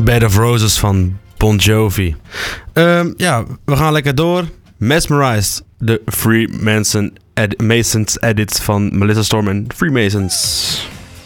Bed of Roses van Bon Jovi. We gaan lekker door. Mesmerized, de Freemasons edits van Melissa Storm en Freemasons.